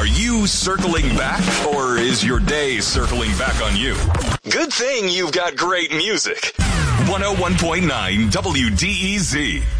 Are you circling back, or is your day circling back on you? Good thing you've got great music. 101.9 WDEZ.